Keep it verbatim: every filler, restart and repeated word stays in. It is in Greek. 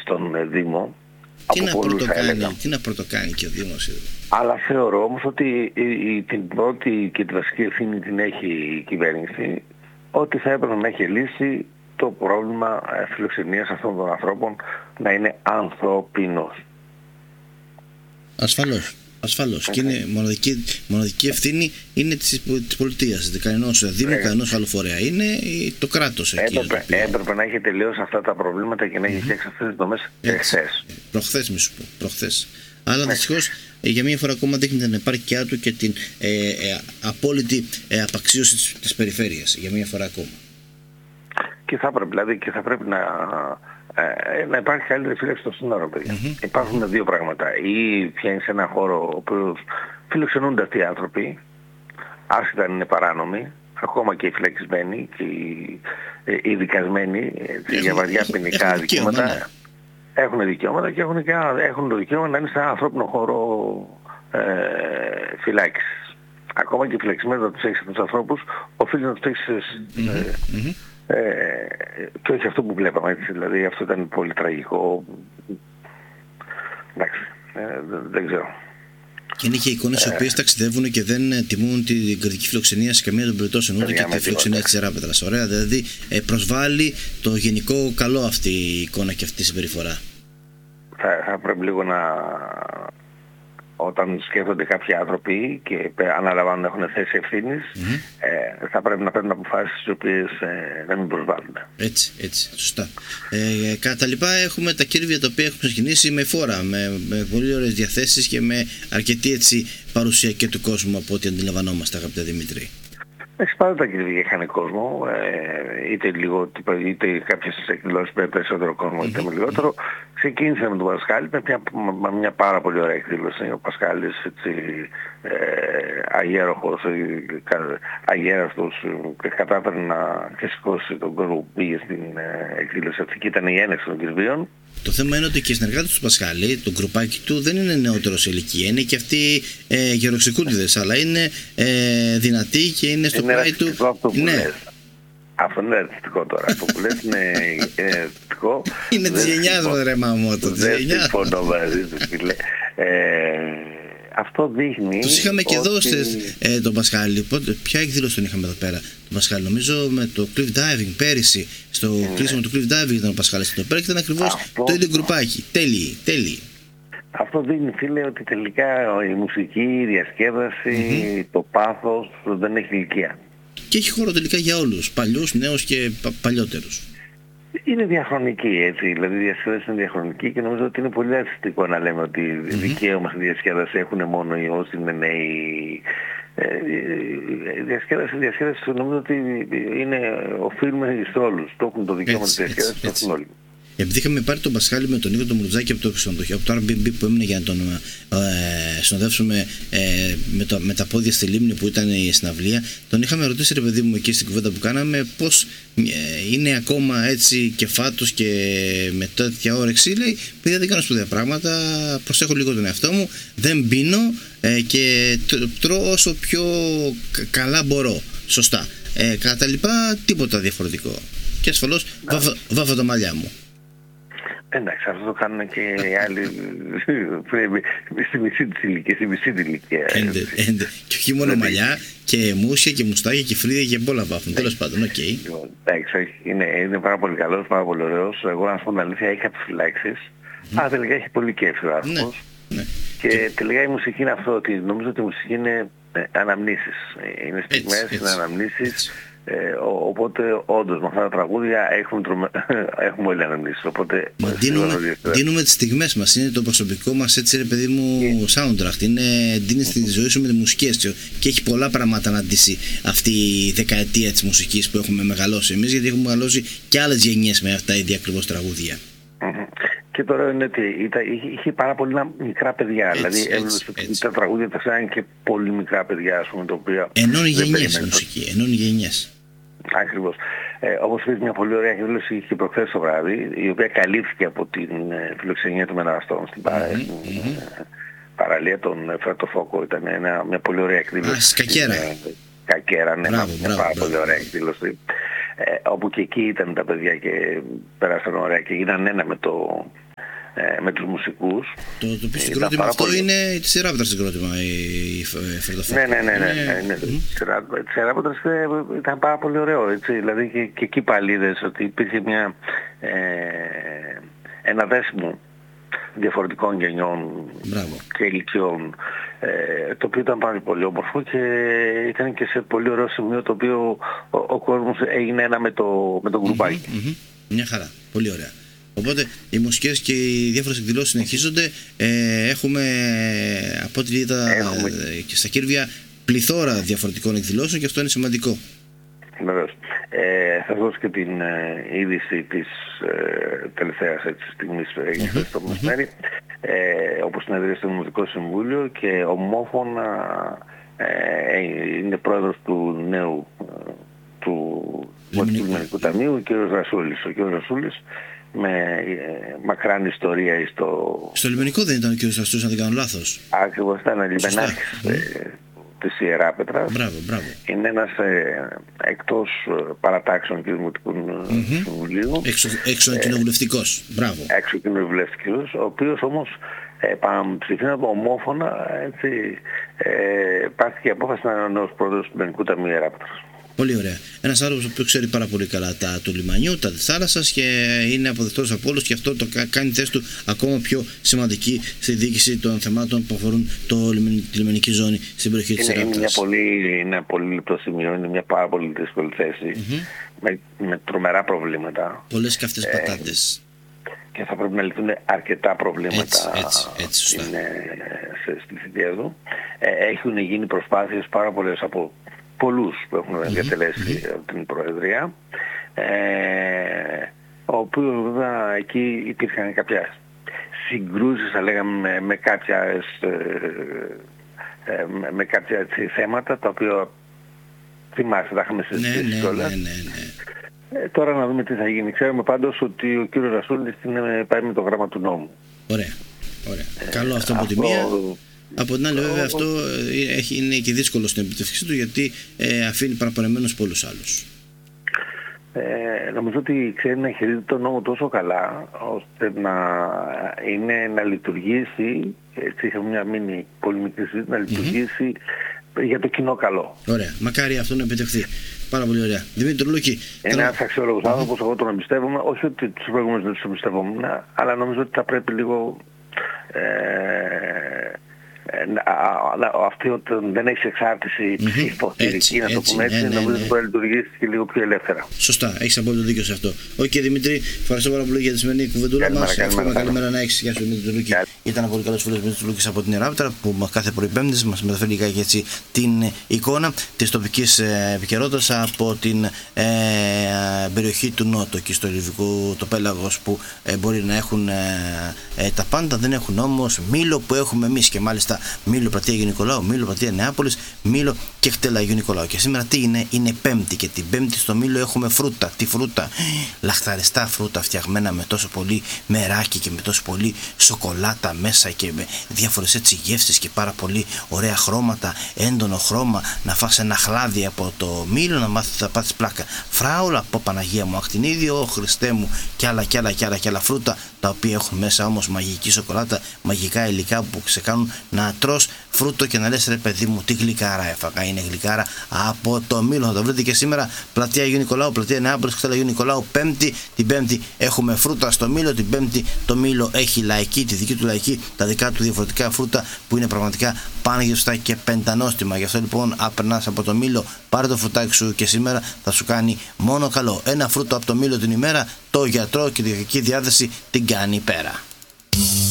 στον Δήμο. Τι να, πρωτοκάνει, τι να πρωτοκάνει και ο Δήμος. Αλλά θεωρώ όμως ότι η, η, την πρώτη και τη βασική ευθύνη την έχει η κυβέρνηση, ότι θα έπρεπε να έχει λύσει το πρόβλημα φιλοξενίας αυτών των ανθρώπων να είναι ανθρώπινος. Ασφαλώς. Ασφαλώς. Okay. Και είναι μοναδική, μοναδική ευθύνη είναι της, της πολιτείας. Κανενός Δήμου, yeah. κανενός άλλο φορέα. Είναι το κράτος εκεί. Έπρεπε, έπρεπε να έχει τελειώσει αυτά τα προβλήματα και να έχει φτιάξει αυτές τις δομές εχθές. Προχθές μη σου πω. Προχθές. Αλλά yeah. δυστυχώς για μία φορά ακόμα δείχνει την επάρκειά του και την ε, ε, απόλυτη ε, απαξίωση της, της περιφέρειας. Για μία φορά ακόμα. Και θα πρέπει, δηλαδή, και θα πρέπει να... Ε, να υπάρχει καλύτερη φύλαξη στο σύνορο, παιδιά. Mm-hmm. Υπάρχουν δύο πράγματα. Ή πιάνει σε έναν χώρο ο οποίος φιλοξενούνται αυτοί οι άνθρωποι, άσχετα αν είναι παράνομοι, ακόμα και οι φυλακισμένοι και οι, ε, οι δικασμένοι ε, για βαριά ποινικά δικαιώματα. Ναι. Έχουν δικαιώματα και έχουν, και έχουν το δικαίωμα να είναι σε έναν ανθρώπινο χώρο ε, φυλάκισης. Ακόμα και οι φυλακισμένοι να τους έχεις τους ανθρώπους, οφείλει να τους έχεις... Mm-hmm. Ε, mm-hmm. Ε, και όχι αυτό που βλέπαμε, έτσι, δηλαδή αυτό ήταν πολύ τραγικό. Εντάξει, ε, δεν, δεν ξέρω. Και είναι και εικόνες οι οποίες ταξιδεύουν και δεν τιμούν την κρατική φιλοξενία σε καμία των περιπτώσεων, ούτε και τη φιλοξενία της Εράπετρας. Ωραία, δηλαδή ε, προσβάλλει το γενικό καλό αυτή η εικόνα και αυτή η συμπεριφορά. Θα, θα πρέπει λίγο να... Όταν σκέφτονται κάποιοι άνθρωποι και αναλαμβάνουν να έχουν θέση ευθύνης, mm-hmm. ε, θα πρέπει να παίρνουν αποφάσεις τις οποίες ε, να μην προσβάλλουν. Έτσι, έτσι, σωστά. Ε, κατά τα λοιπά έχουμε τα κέρβια τα οποία έχουν ξεκινήσει με φόρα, με, με πολύ ωραίες διαθέσεις και με αρκετή έτσι, παρουσία και του κόσμου από ό,τι αντιλαμβανόμαστε, αγαπητέ Δημήτρη. Έχει πάντα τα κέρδη είχαν κόσμο, ε, είτε, λίγο, είτε κάποιες εκδηλώσεις με περισσότερο κόσμο, είτε με λιγότερο. Ξεκίνησε με τον Πασχάλη με μια, με μια πάρα πολύ ωραία εκδήλωση. Ο Πασχάλης, έτσι, ε, αγέροχος, αγέραστος, κατάφερε να ξεσηκώσει τον κόσμο που πήγε στην ε, εκδήλωση αυτή και ήταν η ένεξη των κερβίων. Το θέμα είναι ότι και οι συνεργάτες του Πασχάλη, το γκρουπάκι του, δεν είναι νεότερο σε ηλικία. Είναι και αυτοί ε, γεροξικούντιδες, αλλά είναι ε, δυνατοί και είναι στο πλάι του. Ναι. Αυτό είναι ρατσιστικό τώρα. Αυτό που λες είναι ρατσιστικό. Είναι της γενιάς μου, ρε Μαμότο. Δεν συμφωνώ μαζί του, φίλε. Αυτό δείχνει. Τους είχαμε και ότι... εδώ ε, τον Πασχάλη. Πότε, ποια εκδήλωση τον είχαμε εδώ πέρα, τον Πασχάλη? Νομίζω με το cliff diving πέρυσι. Στο ναι. κλείσιμο του cliff diving ήταν ο Πασχάλης εδώ πέρα και ήταν ακριβώς αυτό... το ίδιο γκρουπάκι. Τέλειοι, τέλειοι. Αυτό δείχνει, φίλε, ότι τελικά η μουσική, η διασκέδαση, mm-hmm. το πάθος δεν έχει ηλικία. Και έχει χώρο τελικά για όλους, παλιούς, νέους και πα- παλιότερους. Είναι διαχρονική, έτσι, δηλαδή η διασκέδαση είναι διαχρονική και νομίζω ότι είναι πολύ ρατσιστικό να λέμε ότι mm-hmm. δικαίωμα στη διασκέδαση έχουν μόνο οι όσοι είναι νέοι. Η διασκέδαση, η διασκέδαση νομίζω ότι είναι, οφείλουμε σε όλους. Το έχουν το δικαίωμα της διασκέδασης, το έχουν όλοι. Επειδή είχαμε πάρει τον Πασχάλη με τον Νίκο τον Μουρτζάκη από το ξενοδοχείο, από το Airbnb που έμεινε για να τον ε, συνοδεύσουμε ε, με, το, με τα πόδια στη λίμνη που ήταν η συναυλία, τον είχαμε ρωτήσει, ρε παιδί μου, εκεί στην κουβέντα που κάναμε, πώς ε, είναι ακόμα έτσι κεφάτος και με τέτοια όρεξη. Λέει, παιδιά, δεν κάνω σπουδαία πράγματα, προσέχω λίγο τον εαυτό μου, δεν πίνω ε, και τρώω όσο πιο καλά μπορώ. Σωστά. Ε, κατά τα λοιπά, τίποτα διαφορετικό. Και ασφαλώς βάφα τα μαλλιά μου. Εντάξει, αυτό το κάνουν και οι άλλοι στη μισή της ηλικίας, στη μισή της ηλικία. Έντε, έντε. Και όχι μόνο μαλλιά, και μουσια και μουστάκια και φρύδια και πολλά βάφουν. Τέλος πάντων, οκ. Εντάξει, είναι, είναι πάρα πολύ καλός, πάρα πολύ ωραίος. Εγώ, να σου πω την αλήθεια, είχα επιφυλάξεις. Αλλά τελικά έχει πολύ κέφι ο άνθρωπος. Και τελικά η μουσική είναι αυτό, ότι νομίζω ότι η μουσική είναι αναμνήσεις. Είναι στιγμές, είναι αναμνήσεις. Ε, ο, οπότε όντως με αυτά τα τραγούδια έχουμε, τρομε... έχουμε όλοι αναμνήσεις. Οπότε δίνουμε, δίνουμε τις στιγμές μας, είναι το προσωπικό μας, έτσι, ρε παιδί μου, yeah. soundtrack. Είναι, δίνεις τη ζωή σου με τη μουσική και έχει πολλά πράγματα να ντύσει αυτή η δεκαετία της μουσικής που έχουμε μεγαλώσει εμείς, γιατί έχουμε μεγαλώσει και άλλες γενιές με αυτά ίδια ακριβώς τραγούδια. Mm-hmm. Και τώρα είναι ότι είχε, είχε πάρα πολλά μικρά παιδιά. Έτσι, δηλαδή έβλεπες ότι τα τραγούδια τα ξέραν και πολύ μικρά παιδιά, ας πούμε, το οποίο... Ενώνει γενιές η μουσική, ενώνει γενιές. Ακριβώς. Ε, όπως είπες, μια πολύ ωραία εκδήλωση είχε προχθές το βράδυ, η οποία καλύφθηκε από την ε, φιλοξενία των μεταναστών στην mm-hmm, mm-hmm. παραλία των Φερτοφόκο. Ήταν ένα, μια πολύ ωραία εκδήλωση. Α, Κακέρα. Ε, Κακέρα, ναι, μπράβο, μια μπράβο, πάρα μπράβο. πολύ ωραία εκδήλωση. Ε, όπου και εκεί ήταν τα παιδιά και πέρασαν ωραία και ήταν ένα με το, με τους μουσικούς. Το, το οποίο συγκρότημα αυτό πολύ... είναι της Ιεράπετρας συγκρότημα, η, η Φερδοφάκη. Ναι, ναι, ναι, ναι, ναι, ναι. Mm-hmm. Της Ιεράπετρας ήταν πάρα πολύ ωραίο, έτσι, δηλαδή και, και εκεί πάλι είδες ότι υπήρχε μια, ε, ένα δέσιμο διαφορετικών γενιών. Μπράβο. Και ηλικιών, ε, το οποίο ήταν πάρα πολύ όμορφο και ήταν και σε πολύ ωραίο σημείο το οποίο ο, ο κόσμος έγινε ένα με το, με το γκρουπάκι. Mm-hmm, mm-hmm. Μια χαρά, πολύ ωραία. Οπότε οι μουσικές και οι διάφορες εκδηλώσεις συνεχίζονται. Ε, έχουμε από ό,τι είδα και στα Κύρβια πληθώρα διαφορετικών εκδηλώσεων και αυτό είναι σημαντικό. Βεβαίως. Ε, θα δώσω και την ε, είδηση της ε, τελευταίας έτσι, στιγμής που έγινε mm-hmm. στο μεσημέρι, ε, όπως συνεδρίασε στο Δημοτικό Συμβούλιο και ομόφωνα ε, είναι πρόεδρος του νέου ε, του Δημοτικού Λιμενικού Ταμείου, ο κ. Ρασούλης. Ο κ. Ρασούλης με ε, μακράν ιστορία στο... Στο λιμενικό δεν ήταν ο κ. Ρασούλης, αν δεν κάνω λάθος. Ακριβώς, ήταν λιμενάρχης ε, της Ιεράπετρας. Μπράβο, μπράβο. Είναι ένας ε, εκτός παρατάξεων και Δημοτικού mm-hmm. Συμβουλίου. Εξοκοινοβουλευτικός. Ε, μπράβο. Εξοκοινοβουλευτικός, ο οποίος όμως ε, πανψηφίνα ομόφωνα έτσι, ε, πάρθηκε η απόφαση να είναι ο νέος πρόεδρος του Λιμενικού Ταμείου Ιεράπετρας. Πολύ ωραία. Ένας άνθρωπος που ξέρει πάρα πολύ καλά τα του λιμανιού, τα της θάλασσας και είναι αποδεκτός από όλους και αυτό το κάνει θέση του ακόμα πιο σημαντική στη διοίκηση των θεμάτων που αφορούν το, τη λιμενική ζώνη στην περιοχή της Ιεράπετρας. Είναι, μια πολύ, είναι ένα πολύ λεπτό σημείο, είναι μια πάρα πολύ δύσκολη θέση mm-hmm. με, με τρομερά προβλήματα. Πολλές καυτές ε, πατάτες. Και θα πρέπει να λυθούν αρκετά προβλήματα έτσι, έτσι, έτσι, είναι, σε, στη θητεία του. Ε, έχουν γίνει προσπάθειες πάρα πολλές από πολλούς που έχουν mm-hmm. διατελέσει mm-hmm. την Προεδρία, ε, ο οποίος βέβαια εκεί υπήρχαν κάποια συγκρούσεις, θα λέγαμε, με, με κάποια, ε, ε, με, με κάποια έτσι, θέματα, τα οποία θυμάστε, τα είχαμε συζητήσει ναι, κιόλας. Ναι, ναι, ναι. Ε, τώρα να δούμε τι θα γίνει. Ξέρουμε πάντως ότι ο κύριος Ρασούλης είναι, πάει με το γράμμα του νόμου. Ωραία, ωραία. Ε, Καλό αυτό από τη μία. Από την άλλη, βέβαια, αυτό είναι και δύσκολο στην επιτεύξή του γιατί ε, αφήνει παραπονεμένους πολλούς άλλους. Ε, νομίζω ότι ξέρει να χειρίζεται τον νόμο τόσο καλά ώστε να, είναι, να λειτουργήσει, έτσι είχαμε μια μήνυ πολύ μικρή συζήτηση, να λειτουργήσει mm-hmm. για το κοινό καλό. Ωραία. Μακάρι αυτό να επιτευχθεί. Πάρα πολύ ωραία. Δημήτρη Λούκη. Είναι τώρα... ένας αξιόλογος mm-hmm. άνθρωπος, εγώ τον εμπιστεύομαι, όχι ότι τους προηγούμενους δεν τους εμπιστεύομαι, αλλά νομίζω ότι θα πρέπει λίγο... Ε, αυτό δεν έχει εξάρτηση υποστηρική, να το πούμε έτσι, ναι, ναι, νομίζω ότι ναι. μπορεί να λειτουργήσει και λίγο πιο ελεύθερα. Σωστά, έχεις απόλυτο δίκιο σε αυτό. Οκ, okay, Δημήτρη, ευχαριστώ πάρα πολύ για τη σημερινή κουβεντούλα μας. Εύχομαι καλημέρα να έχεις. Γεια σου, Δημήτρη Λούκη. Ήταν ένα πολύ καλός φίλος Δημήτρης Λούκης από την Ιεράπετρα που κάθε πρωί Πέμπτης μας μεταφέρει λιγάκι έτσι την εικόνα της τοπικής επικαιρότητας από την ε, περιοχή του Νότου, εκεί στο Λιβικό το πέλαγος που ε, μπορεί να έχουν ε, ε, τα πάντα, δεν έχουν όμως Μήλο που έχουμε εμείς και μάλιστα Μήλο πλατεία Αγίου Νικολάου, Μήλο πλατεία Νεάπολης, Μήλο και χτέλα Αγίου Νικολάου. Και σήμερα τι είναι, είναι Πέμπτη και την Πέμπτη στο Μήλο έχουμε φρούτα. Τι φρούτα, λαχταριστά φρούτα φτιαγμένα με τόσο πολύ μεράκι και με τόσο πολύ σοκολάτα μέσα και με διάφορες έτσι γεύσεις και πάρα πολύ ωραία χρώματα, έντονο χρώμα. Να φας ένα χλάδι από το Μήλο, να μάθεις να πάθεις πλάκα. Φράουλα από Παναγία μου, ακτινίδιο, Χριστέ μου και άλλα και άλλα και άλλα και άλλα φρούτα, τα οποία έχουν μέσα όμως μαγική σοκολάτα, μαγικά υλικά που σε κάνουν να τρως φρούτο και να λες ρε παιδί μου τι γλυκάρα έφαγα. Είναι γλυκάρα από το Μήλο. Θα το βρείτε και σήμερα πλατεία Αγίου Νικολάου, πλατεία Νεάπολης, χτέλα Αγίου Νικολάου. Πέμπτη, την Πέμπτη έχουμε φρούτα στο Μήλο. Την Πέμπτη το Μήλο έχει λαϊκή, τη δική του λαϊκή, τα δικά του διαφορετικά φρούτα που είναι πραγματικά παναγιωστά και πεντανόστιμα. Γι' αυτό λοιπόν, αν περνάς από το Μήλο, πάρε το φρουτάκι σου και σήμερα θα σου κάνει μόνο καλό. Ένα φρούτο από το Μήλο την ημέρα, το γιατρό και τη διακριτική διάθεση την κάνει πέρα.